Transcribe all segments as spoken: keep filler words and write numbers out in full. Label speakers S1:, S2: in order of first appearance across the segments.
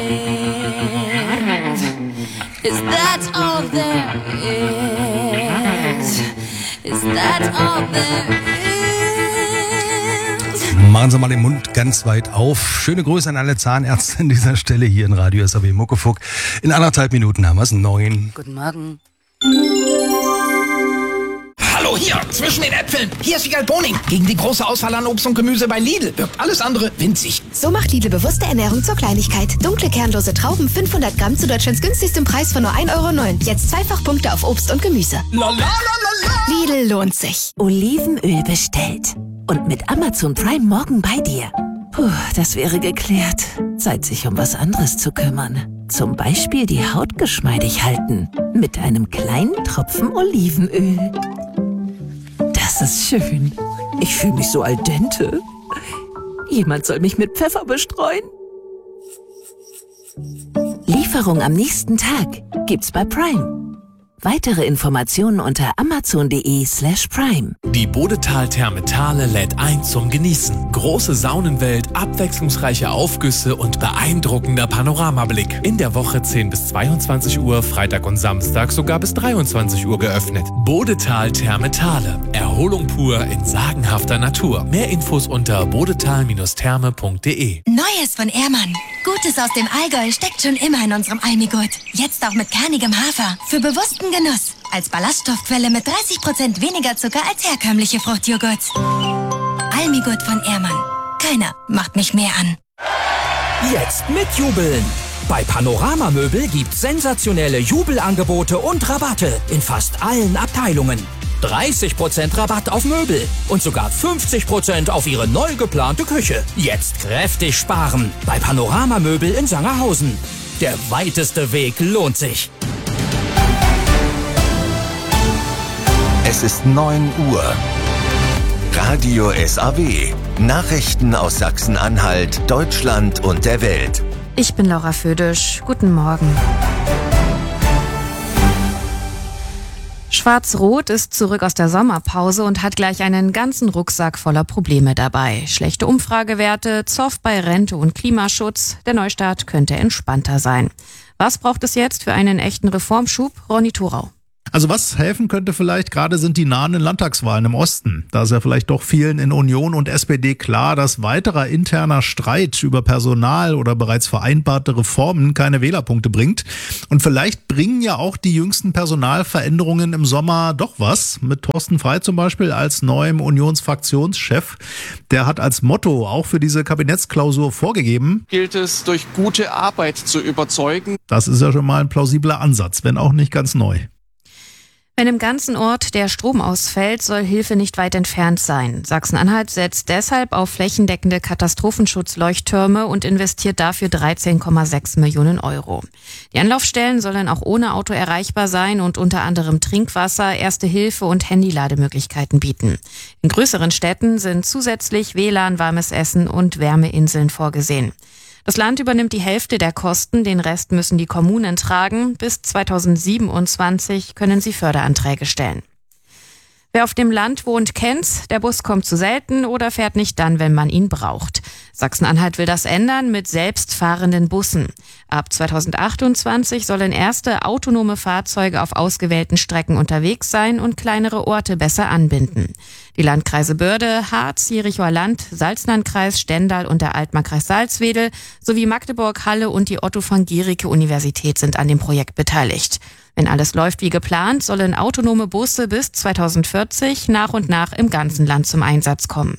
S1: Is that all there is? Is that all there is?
S2: Machen Sie mal den Mund ganz weit auf. Schöne Grüße an alle Zahnärzte an dieser Stelle hier in Radio S A W Muckefuck. In anderthalb Minuten haben wir es neun.
S1: Guten Morgen.
S3: Hallo, hier, zwischen den Äpfeln. Hier ist Wiegald Boning. Gegen die große Auswahl an Obst und Gemüse bei Lidl wirkt alles andere winzig.
S4: So macht Lidl bewusste Ernährung zur Kleinigkeit. Dunkle, kernlose Trauben, fünfhundert Gramm zu Deutschlands günstigstem Preis von nur ein Euro neun. Jetzt zweifach Punkte auf Obst und Gemüse.
S3: La, la, la, la, la.
S4: Lidl lohnt sich.
S5: Olivenöl bestellt. Und mit Amazon Prime morgen bei dir. Puh, das wäre geklärt. Zeit, sich um was anderes zu kümmern. Zum Beispiel die Haut geschmeidig halten. Mit einem kleinen Tropfen Olivenöl. Das ist schön. Ich fühle mich so al dente. Jemand soll mich mit Pfeffer bestreuen. Lieferung am nächsten Tag gibt's bei Prime. Weitere Informationen unter amazon.de slash prime.
S6: Die Bodetal Therme Thale lädt ein zum Genießen. Große Saunenwelt, abwechslungsreiche Aufgüsse und beeindruckender Panoramablick. In der Woche zehn bis zweiundzwanzig Uhr, Freitag und Samstag sogar bis dreiundzwanzig Uhr geöffnet. Bodetal Therme Thale. Erholung pur in sagenhafter Natur. Mehr Infos unter bodetal Bindestrich therme punkt de.
S7: Neues von Ehrmann. Gutes aus dem Allgäu steckt schon immer in unserem Almigurt. Jetzt auch mit kernigem Hafer. Für bewussten Genuss. Als Ballaststoffquelle mit dreißig Prozent weniger Zucker als herkömmliche Fruchtjoghurts. Almigurt von Ehrmann. Keiner macht mich mehr an.
S3: Jetzt mitjubeln. Bei Panorama Möbel gibt's sensationelle Jubelangebote und Rabatte in fast allen Abteilungen. dreißig Prozent Rabatt auf Möbel und sogar fünfzig Prozent auf Ihre neu geplante Küche. Jetzt kräftig sparen bei Panorama Möbel in Sangerhausen. Der weiteste Weg lohnt sich.
S8: Es ist neun Uhr. Radio S A W. Nachrichten aus Sachsen-Anhalt, Deutschland und der Welt.
S9: Ich bin Laura Födisch. Guten Morgen. Schwarz-Rot ist zurück aus der Sommerpause und hat gleich einen ganzen Rucksack voller Probleme dabei. Schlechte Umfragewerte, Zoff bei Rente und Klimaschutz. Der Neustart könnte entspannter sein. Was braucht es jetzt für einen echten Reformschub? Ronny Thorau.
S10: Also was helfen könnte vielleicht gerade sind die nahenden Landtagswahlen im Osten. Da ist ja vielleicht doch vielen in Union und S P D klar, dass weiterer interner Streit über Personal oder bereits vereinbarte Reformen keine Wählerpunkte bringt. Und vielleicht bringen ja auch die jüngsten Personalveränderungen im Sommer doch was. Mit Thorsten Frey zum Beispiel als neuem Unionsfraktionschef. Der hat als Motto auch für diese Kabinettsklausur vorgegeben:
S11: Gilt es, durch gute Arbeit zu überzeugen.
S10: Das ist ja schon mal ein plausibler Ansatz, wenn auch nicht ganz neu.
S9: Wenn im ganzen Ort der Strom ausfällt, soll Hilfe nicht weit entfernt sein. Sachsen-Anhalt setzt deshalb auf flächendeckende Katastrophenschutzleuchttürme und investiert dafür dreizehn Komma sechs Millionen Euro. Die Anlaufstellen sollen auch ohne Auto erreichbar sein und unter anderem Trinkwasser, Erste Hilfe und Handylademöglichkeiten bieten. In größeren Städten sind zusätzlich W L A N, warmes Essen und Wärmeinseln vorgesehen. Das Land übernimmt die Hälfte der Kosten, den Rest müssen die Kommunen tragen. Bis zweitausendsiebenundzwanzig können sie Förderanträge stellen. Wer auf dem Land wohnt, kennt's. Der Bus kommt zu selten oder fährt nicht dann, wenn man ihn braucht. Sachsen-Anhalt will das ändern mit selbstfahrenden Bussen. Ab zweitausendachtundzwanzig sollen erste autonome Fahrzeuge auf ausgewählten Strecken unterwegs sein und kleinere Orte besser anbinden. Die Landkreise Börde, Harz, Jerichoer Land, Salzlandkreis, Stendal und der Altmarkkreis Salzwedel sowie Magdeburg, Halle und die Otto von Guericke Universität sind an dem Projekt beteiligt. Wenn alles läuft wie geplant, sollen autonome Busse bis zweitausendvierzig nach und nach im ganzen Land zum Einsatz kommen.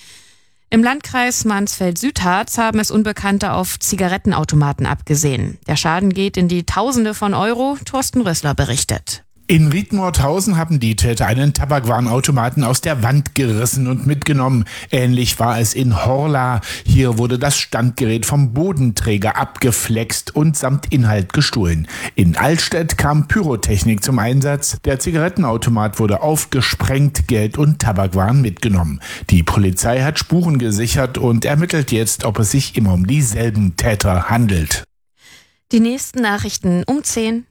S9: Im Landkreis Mansfeld-Südharz haben es Unbekannte auf Zigarettenautomaten abgesehen. Der Schaden geht in die Tausende von Euro. Thorsten Rössler berichtet.
S12: In Riedmorthausen haben die Täter einen Tabakwarenautomaten aus der Wand gerissen und mitgenommen. Ähnlich war es in Horla. Hier wurde das Standgerät vom Bodenträger abgeflext und samt Inhalt gestohlen. In Altstedt kam Pyrotechnik zum Einsatz. Der Zigarettenautomat wurde aufgesprengt, Geld und Tabakwaren mitgenommen. Die Polizei hat Spuren gesichert und ermittelt jetzt, ob es sich immer um dieselben Täter handelt.
S9: Die nächsten Nachrichten um zehn.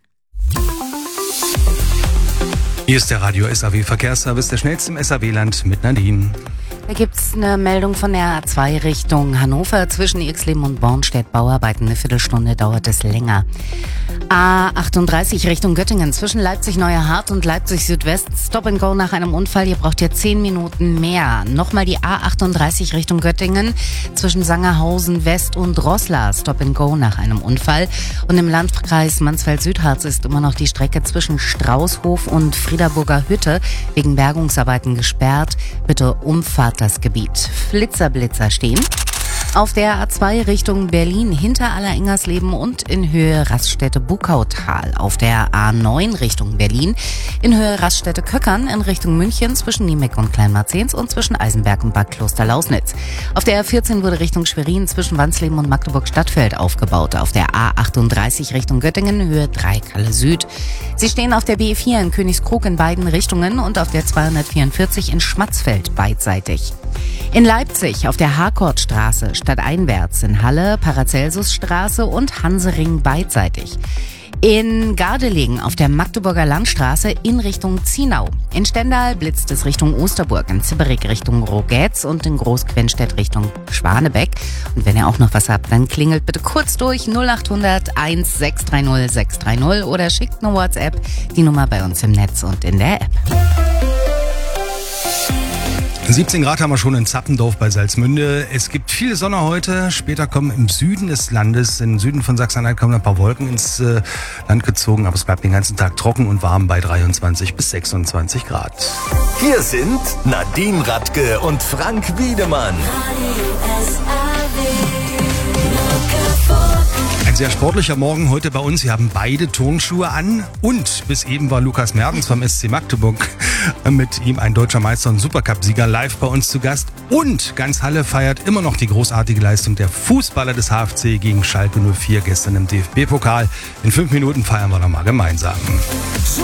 S2: Hier ist der Radio S A W Verkehrsservice, der schnellste im S A W-Land mit Nadine.
S13: Da gibt's eine Meldung von der A zwei Richtung Hannover zwischen Ixleben und Bornstedt. Bauarbeiten, eine Viertelstunde dauert es länger. A achtunddreißig Richtung Göttingen zwischen Leipzig-Neuerhardt und Leipzig-Südwest. Stop and Go nach einem Unfall. Ihr braucht hier zehn Minuten mehr. Nochmal die A achtunddreißig Richtung Göttingen zwischen Sangerhausen West und Roßla. Stop and Go nach einem Unfall. Und im Landkreis Mansfeld-Südharz ist immer noch die Strecke zwischen Straußhof und Friederburger Hütte wegen Bergungsarbeiten gesperrt. Bitte umfahrt das Gebiet. Flitzer, Blitzer stehen. Auf der A zwei Richtung Berlin hinter Allerengersleben und in Höhe Raststätte-Buckautal. Auf der A neun Richtung Berlin in Höhe Raststätte-Köckern in Richtung München zwischen Niemeck und Kleinmarzens und zwischen Eisenberg und Bad Kloster-Lausnitz. Auf der A vierzehn wurde Richtung Schwerin zwischen Wansleben und Magdeburg-Stadtfeld aufgebaut. Auf der A achtunddreißig Richtung Göttingen Höhe drei Kalle Süd. Sie stehen auf der B vier in Königskrug in beiden Richtungen und auf der zweihundertvierundvierzig in Schmatzfeld beidseitig. In Leipzig auf der Harkortstraße stadteinwärts in Halle, Paracelsusstraße und Hansering beidseitig. In Gardelegen auf der Magdeburger Landstraße in Richtung Zienau. In Stendal blitzt es Richtung Osterburg, in Zipperich Richtung Rogetz und in Großquenstedt Richtung Schwanebeck. Und wenn ihr auch noch was habt, dann klingelt bitte kurz durch null acht hundert eins sechs drei null sechs drei null oder schickt eine WhatsApp, die Nummer bei uns im Netz und in der App.
S2: siebzehn Grad haben wir schon in Zappendorf bei Salzmünde. Es gibt viel Sonne heute. Später kommen im Süden des Landes, im Süden von Sachsen-Anhalt, kommen ein paar Wolken ins äh, Land gezogen. Aber es bleibt den ganzen Tag trocken und warm bei dreiundzwanzig bis sechsundzwanzig Grad.
S8: Hier sind Nadine Radke und Frank Wiedemann.
S2: Ein sehr sportlicher Morgen heute bei uns. Wir haben beide Turnschuhe an und bis eben war Lukas Mertens vom S C Magdeburg mit ihm ein deutscher Meister und Supercup-Sieger live bei uns zu Gast. Und ganz Halle feiert immer noch die großartige Leistung der Fußballer des H F C gegen Schalke null vier gestern im D F B-Pokal. In fünf Minuten feiern wir nochmal gemeinsam.